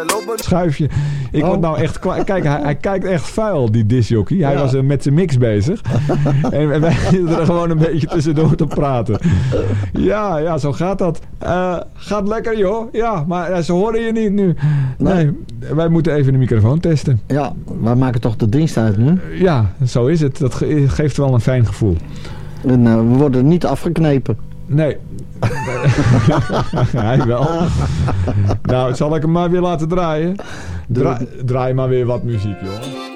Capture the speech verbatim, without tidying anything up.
Schuifje. Ik Oh. word nou echt... kwa- Kijk, hij, hij kijkt echt vuil, die discjockey. Hij Ja. was er met zijn mix bezig. en, en wij zitten er gewoon een beetje tussendoor te praten. Ja, ja, zo gaat dat. Eh, gaat lekker, joh. Ja, maar eh, ze horen je niet nu. Nee. Nee. wij moeten even de microfoon testen. Ja, wij maken toch de dienst uit nu. Ja, zo is het. Dat ge- geeft wel een fijn gevoel. En uh, we worden niet afgeknepen. Nee. Hij wel. Nou, zal ik hem maar weer laten draaien? Dra- draai maar weer wat muziek, joh.